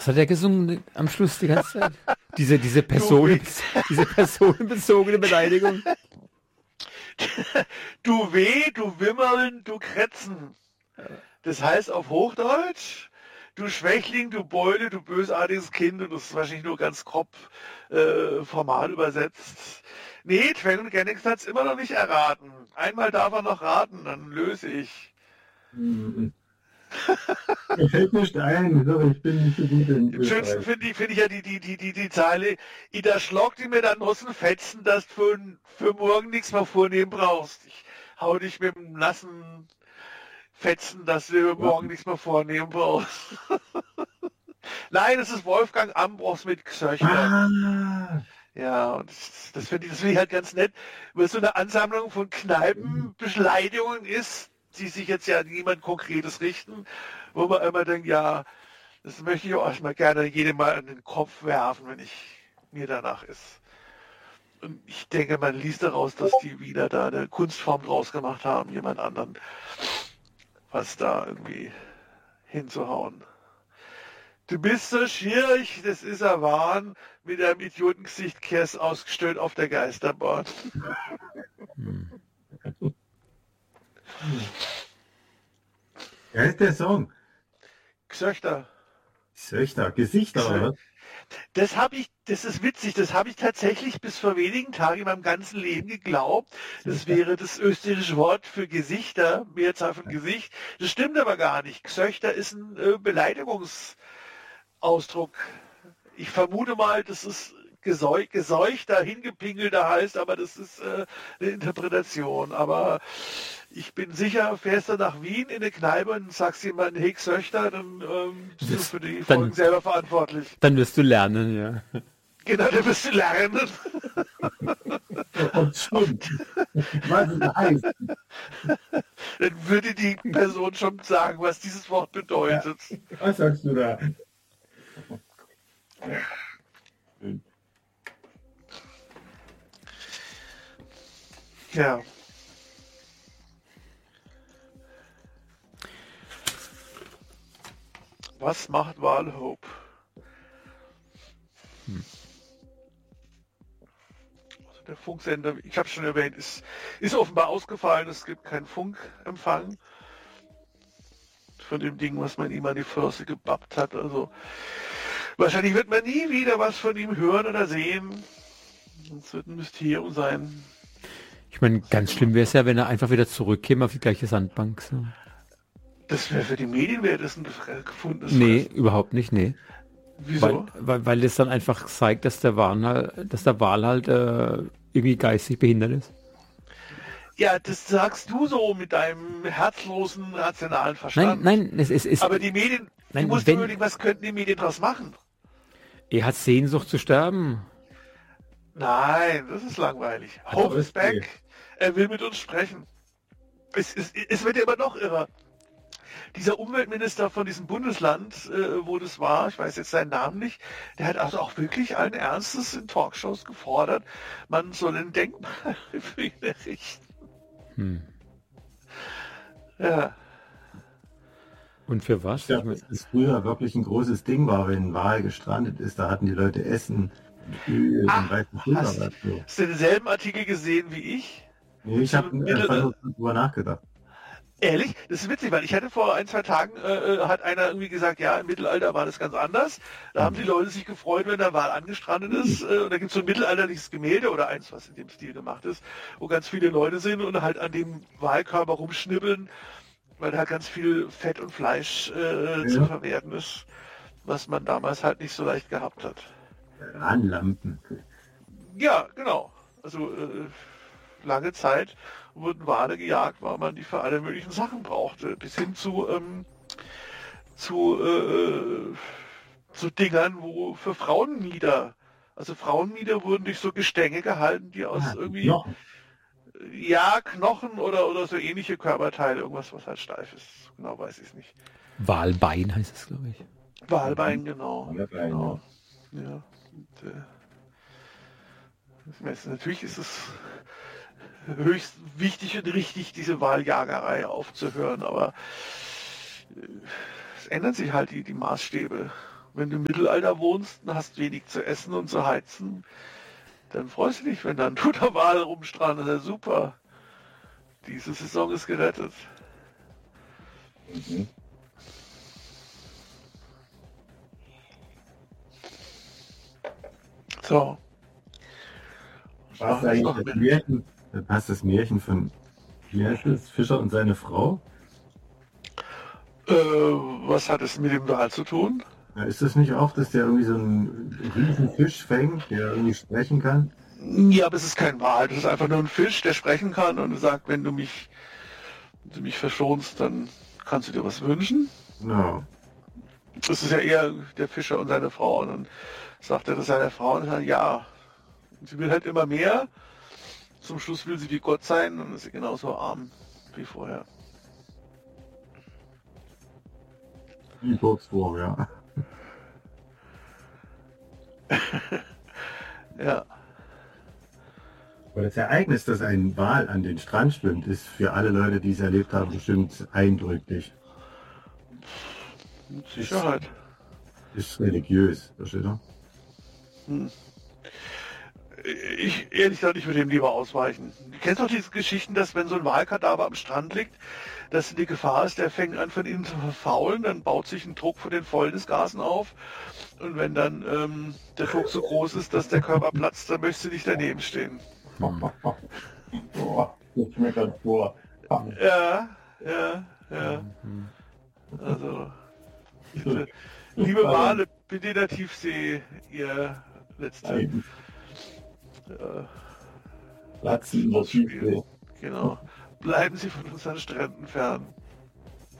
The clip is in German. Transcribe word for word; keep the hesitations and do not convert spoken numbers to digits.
Was hat er gesungen am Schluss die ganze Zeit? Diese, diese, Personen, diese personenbezogene Beleidigung. Du Weh, du Wimmeln, du Kretzen. Das heißt auf Hochdeutsch, du Schwächling, du Beule, du bösartiges Kind. Und das ist wahrscheinlich nur ganz grob äh, formal übersetzt. Nee, Twang und Gennix hat es immer noch nicht erraten. Einmal darf er noch raten, dann löse ich. Mir fällt nicht ein, ich bin nicht so gut in Am schönsten finde ich, find ich ja die, die, die, die, die Zeile, ich da schlagt die mir dann aus den Fetzen, dass du für, für morgen nichts mehr vornehmen brauchst. Ich hau dich mit dem nassen Fetzen, dass du für morgen ja. nichts mehr vornehmen brauchst. Nein, es ist Wolfgang Ambros mit Xöcher. Ah. Ja, und das, das finde ich, das find ich halt ganz nett, weil so eine Ansammlung von Kneipenbeleidigungen ist, die sich jetzt ja niemand Konkretes richten, wo man immer denkt, ja, das möchte ich auch erstmal gerne jedem mal in den Kopf werfen, wenn ich mir danach ist. Und ich denke, man liest daraus, dass die wieder da eine Kunstform draus gemacht haben, jemand anderen, was da irgendwie hinzuhauen. Du bist so schierig, das ist ein Wahn, mit einem Idiotengesicht kehrst ausgestellt auf der Geisterbahn. Hm. Wer ist der Song? G'söchter. G'söchter, Gesichter, oder? Das habe ich, das ist witzig, das habe ich tatsächlich bis vor wenigen Tagen in meinem ganzen Leben geglaubt. Das wäre das österreichische Wort für Gesichter, Mehrzahl von Gesicht. Das stimmt aber gar nicht. G'söchter ist ein äh, Beleidigungsausdruck. Ich vermute mal, dass es geseucht, geseuchter, hingepingelter heißt, aber das ist äh, eine Interpretation. Aber ich bin sicher, fährst du nach Wien in eine Kneipe und sagst jemandem, hey G'söchter, dann ähm, bist du für die Folgen dann, selber verantwortlich. Dann wirst du lernen, ja. Genau, dann wirst du lernen. Und stimmt. Was es heißt. Dann würde die Person schon sagen, was dieses Wort bedeutet. Ja. Was sagst du da? Ja. Was macht Walhope? Hm. Also der Funksender, ich habe schon erwähnt, ist, ist offenbar ausgefallen. Es gibt keinen Funkempfang von dem Ding, was man ihm an die Flosse gebappt hat. Also wahrscheinlich wird man nie wieder was von ihm hören oder sehen. Es wird ein Mysterium sein. Ich meine, ganz schlimm wäre es ja, wenn er einfach wieder zurückkäme auf die gleiche Sandbank. So. Das wäre für die Medien das ein gefundenes Nee, Fressen. Überhaupt nicht, nee. Wieso? Weil, weil, weil das dann einfach zeigt, dass der Wal halt, dass der Wal halt äh, irgendwie geistig behindert ist. Ja, das sagst du so mit deinem herzlosen, rationalen Verstand. Nein, nein, es ist... Es, aber die Medien, nein, du musst wenn, überlegen, was könnten die Medien daraus machen? Er hat Sehnsucht zu sterben. Nein, das ist langweilig. Hope is back. Er will mit uns sprechen. Es, es, es wird ja immer noch irrer. Dieser Umweltminister von diesem Bundesland, äh, wo das war, ich weiß jetzt seinen Namen nicht, der hat also auch wirklich allen Ernstes in Talkshows gefordert, man soll ein Denkmal für ihn errichten. Hm. Ja. Und für was? Ja, dass es früher wirklich ein großes Ding war, wenn ein Wal gestrandet ist, da hatten die Leute Essen, Öl und weißen Pulver. Hast, so. hast du denselben Artikel gesehen wie ich? Nee, ich habe einfach darüber nachgedacht. Ehrlich? Das ist witzig, weil ich hatte vor ein, zwei Tagen, äh, hat einer irgendwie gesagt, ja, im Mittelalter war das ganz anders. Da mhm. haben die Leute sich gefreut, wenn der Wal angestrandet ist. Äh, und da gibt es so ein mittelalterliches Gemälde oder eins, was in dem Stil gemacht ist, wo ganz viele Leute sind und halt an dem Walkörper rumschnibbeln, weil da ganz viel Fett und Fleisch äh, ja. zu verwerten ist, was man damals halt nicht so leicht gehabt hat. Anlampen. Ja, genau. Also äh, lange Zeit wurden Wale gejagt, weil man die für alle möglichen Sachen brauchte. Bis hin zu, ähm, zu, äh, zu Dingern, wo für Frauenmieder, also Frauenmieder wurden durch so Gestänge gehalten, die aus ah, irgendwie, Knochen. ja, Knochen oder, oder so ähnliche Körperteile, irgendwas, was halt steif ist. Genau weiß ich es nicht. Walbein heißt es, glaube ich. Walbein, genau. Walbein, genau. Ja. Ja. Und, äh, weiß, natürlich ist es höchst wichtig und richtig, diese Waljagerei aufzuhören, aber es ändern sich halt die, die Maßstäbe. wenn du im Mittelalter wohnst und hast wenig zu essen und zu heizen, dann freust du dich, wenn da ein toter Wal rumstrandet. Ja, super. Diese Saison ist gerettet. Mhm. So. Passt eigentlich das Märchen, passt das Märchen von, wie heißt es, Fischer und seine Frau? Äh, was hat es mit dem Wal zu tun? Ja, ist das nicht auch, dass der irgendwie so einen riesen Fisch fängt, der irgendwie sprechen kann? Ja, aber es ist kein Wal. Das ist einfach nur ein Fisch, der sprechen kann und sagt, wenn du mich, wenn du mich verschonst, dann kannst du dir was wünschen. No. Das ist ja eher der Fischer und seine Frau. Und dann sagt er das seiner Frau und sagt, ja. Und sie will halt immer mehr. Zum Schluss will sie wie Gott sein und ist sie genauso arm wie vorher. Wie Kurzform, ja. Ja. Aber das Ereignis, dass ein Wal an den Strand schwimmt, ist für alle Leute, die es erlebt haben, bestimmt eindrücklich. Mit Sicherheit. Ist religiös, versteht ihr? Hm. Ich, ehrlich gesagt, ich würde ihm lieber ausweichen. Du kennst doch diese Geschichten, dass wenn so ein Walkadaver am Strand liegt, dass die Gefahr ist, der fängt an von innen zu verfaulen, dann baut sich ein Druck von den Fäulnisgasen auf und wenn dann ähm, der Druck so groß ist, dass der Körper platzt, dann möchtest du nicht daneben stehen. Boah, das schmeckt ganz vor. Ja, ja, ja. Also, bitte, liebe Wale, bitte in der Tiefsee, ihr letzte äh, Platzen in der Tiefsee. Genau. Bleiben Sie von unseren Stränden fern.